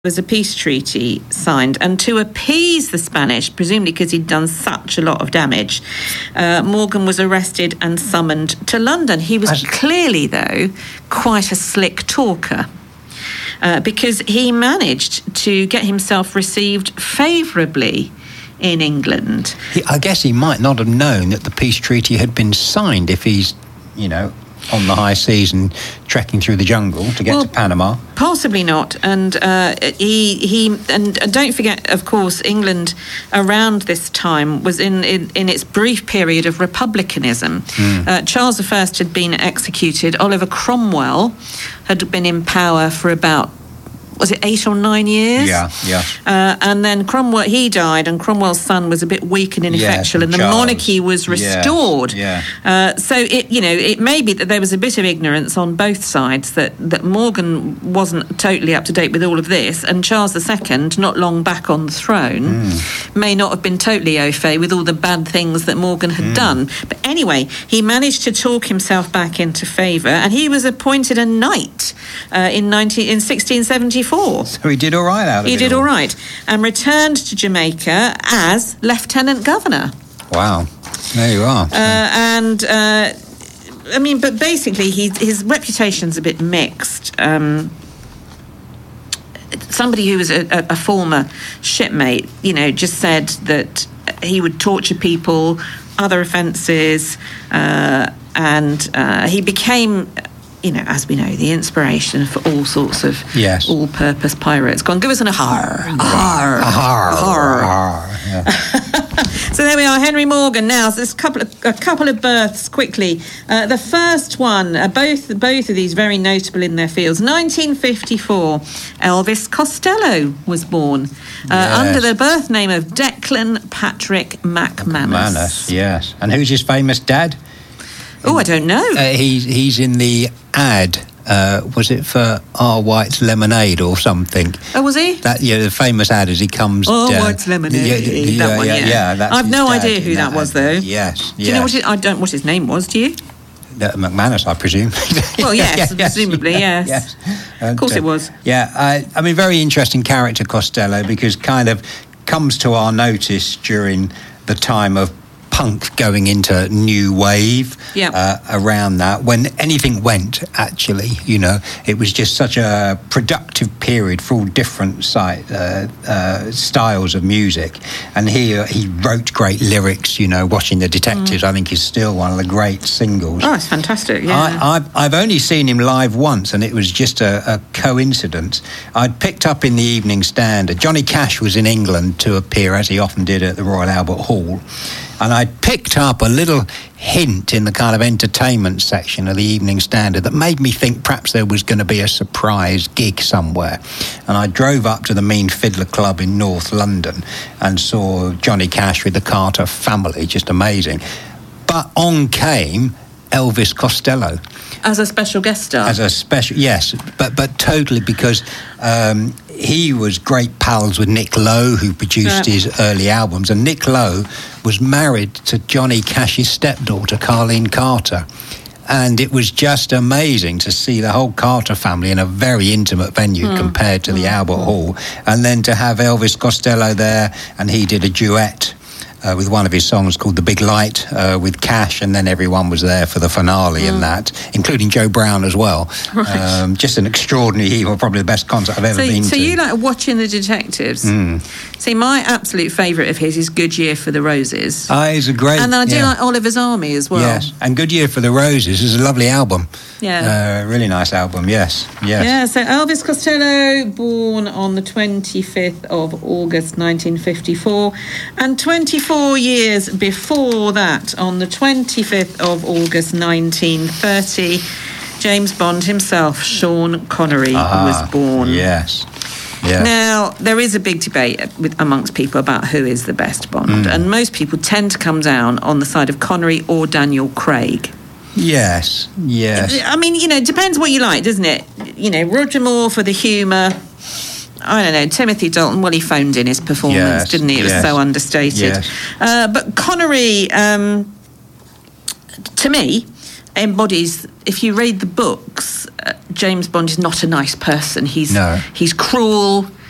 was a peace treaty signed, and to appease the Spanish, presumably because he'd done such a lot of damage, Morgan was arrested and summoned to London. He was clearly, though, quite a slick talker, because he managed to get himself received favourably in England. I guess he might not have known that the peace treaty had been signed if he's, on the high seas and trekking through the jungle to get to Panama. Possibly not. And he don't forget, of course, England around this time was in its brief period of republicanism. Charles I had been executed. Oliver Cromwell had been in power for about, was it 8 or 9 years? Yeah. And then Cromwell, he died, and Cromwell's son was a bit weak and ineffectual, and the monarchy was restored. So it may be that there was a bit of ignorance on both sides, that Morgan wasn't totally up to date with all of this, and Charles II, not long back on the throne, may not have been totally au fait with all the bad things that Morgan had done. But anyway, he managed to talk himself back into favour, and he was appointed a knight in 1674. So he did all right out of it. He did all right, and returned to Jamaica as Lieutenant Governor. Wow, there you are. But basically, his reputation's a bit mixed. Somebody who was a former shipmate, just said that he would torture people, other offences, and he became, as we know, the inspiration for all sorts of all-purpose pirates. Go on, give us an har. Yeah. So there we are, Henry Morgan. Now, so there's a couple of births quickly. The first one, both of these very notable in their fields. 1954, Elvis Costello was born under the birth name of Declan Patrick McManus. Yes. And who's his famous dad? Oh, I don't know. He's in the ad. Was it for R. White's Lemonade or something? Oh, was he? The famous ad as he comes down. R. White's Lemonade. That one, yeah. I've no idea who that was, though. Yes. Do you know what his name was? Do you? McManus, I presume. Well, yes, presumably, yes. Yes. Of course it was. Yeah, very interesting character, Costello, because kind of comes to our notice during the time of punk going into new wave around that, when anything went, actually. It was just such a productive period for all different styles of music, and he wrote great lyrics. Watching the Detectives, I think, is still one of the great singles. Oh, it's fantastic. I've only seen him live once, and it was just a coincidence. I'd picked up in the Evening Standard, Johnny Cash was in England to appear, as he often did, at the Royal Albert Hall. And I picked up a little hint in the kind of entertainment section of the Evening Standard that made me think perhaps there was going to be a surprise gig somewhere. And I drove up to the Mean Fiddler Club in North London and saw Johnny Cash with the Carter Family, just amazing. But on came Elvis Costello. As a special guest star? Yes, but totally, because he was great pals with Nick Lowe, who produced his early albums, and Nick Lowe was married to Johnny Cash's stepdaughter, Carleen Carter. And it was just amazing to see the whole Carter family in a very intimate venue compared to the Albert Hall. And then to have Elvis Costello there, and he did a duet with one of his songs called The Big Light with Cash, and then everyone was there for the finale and that, including Joe Brown as well. Right. Just an extraordinary, probably the best concert I've ever been to. So you like watching the Detectives? See, my absolute favourite of his is Good Year for the Roses. He's a great... And I do like Oliver's Army as well. Yes, and Good Year for the Roses is a lovely album. Yeah. Really nice album, yes. Yeah, so Elvis Costello, born on the 25th of August 1954, and 24 years before that, on the 25th of August 1930, James Bond himself, Sean Connery, was born. Yes. Now, there is a big debate amongst people about who is the best Bond, and most people tend to come down on the side of Connery or Daniel Craig. Yes. I mean, it depends what you like, doesn't it? Roger Moore for the humour. I don't know, Timothy Dalton, he phoned in his performance, didn't he? It was so understated. Yes. But Connery, to me, embodies, if you read the books, James Bond is not a nice person. He's cruel,